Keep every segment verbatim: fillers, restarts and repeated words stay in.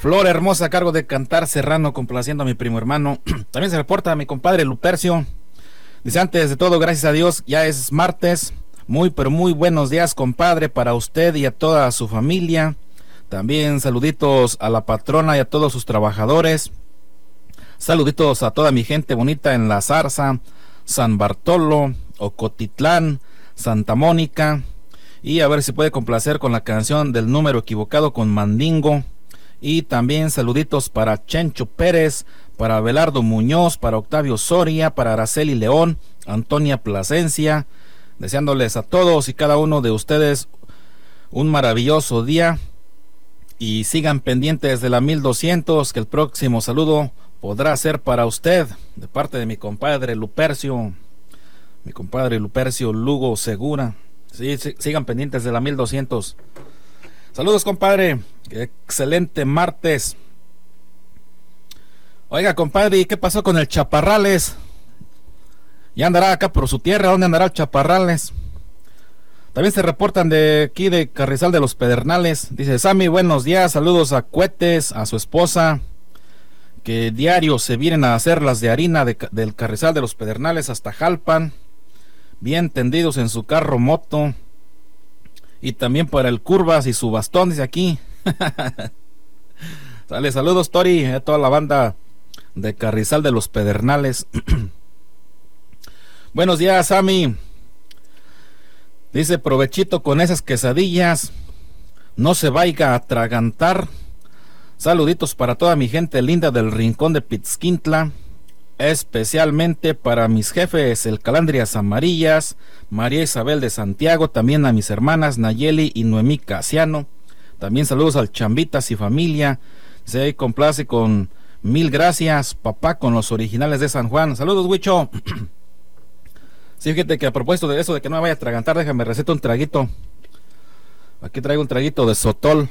Flor hermosa a cargo de Cantar Serrano, complaciendo a mi primo hermano. También se reporta a mi compadre Lupercio. Dice, antes de todo, gracias a Dios, ya es martes. Muy, pero muy buenos días, compadre, para usted y a toda su familia. También saluditos a la patrona y a todos sus trabajadores. Saluditos a toda mi gente bonita en La Zarza, San Bartolo, Ocotitlán, Santa Mónica. Y a ver si puede complacer con la canción del número equivocado con Mandingo. Y también saluditos para Chencho Pérez, para Abelardo Muñoz, para Octavio Soria, para Araceli León, Antonia Plasencia, deseándoles a todos y cada uno de ustedes un maravilloso día. Y sigan pendientes de la mil doscientos, que el próximo saludo podrá ser para usted, de parte de mi compadre Lupercio, mi compadre Lupercio Lugo Segura. Sí, sí, sigan pendientes de la mil doscientos. Saludos, compadre. Excelente martes. Oiga, compadre, ¿y qué pasó con el Chaparrales? Ya andará acá por su tierra. ¿Dónde andará el Chaparrales? También se reportan de aquí de Carrizal de los Pedernales. Dice Sammy, buenos días. Saludos a Cuetes, a su esposa, que diario se vienen a hacer las de harina de, del Carrizal de los Pedernales hasta Jalpan, bien tendidos en su carro moto. Y también para el Curvas y su bastón, dice aquí. Sale, saludos, Tori, a toda la banda de Carrizal de los Pedernales. Buenos días, Sammy. Dice, provechito con esas quesadillas, no se vaya a atragantar. Saluditos para toda mi gente linda del rincón de Pitzquintla, especialmente para mis jefes, el Calandrias Amarillas, María Isabel de Santiago, también a mis hermanas Nayeli y Noemí Casiano. También saludos al Chambitas y familia. Se complace con Mil Gracias, papá, con los originales de San Juan. Saludos, Huicho. Sí, fíjate que a propósito de eso, de que no me vaya a atragantar, déjame recetar un traguito. Aquí traigo un traguito de Sotol.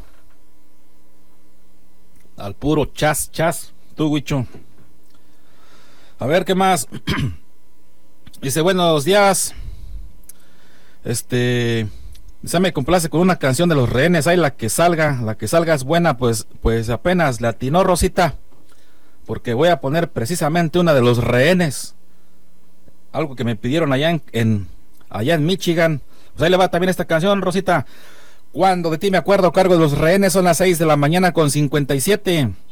Al puro chas, chas. Tú, Huicho. A ver, ¿qué más? Dice, buenos días. Este... Ya me complace con una canción de los Rehenes. Ahí la que salga, la que salga es buena. Pues, pues apenas le atinó, Rosita, porque voy a poner precisamente una de los Rehenes, algo que me pidieron allá en, en allá en Michigan. Pues ahí le va también esta canción, Rosita. Cuando de ti me acuerdo, cargo de los Rehenes. Son las seis de la mañana con cincuenta y siete.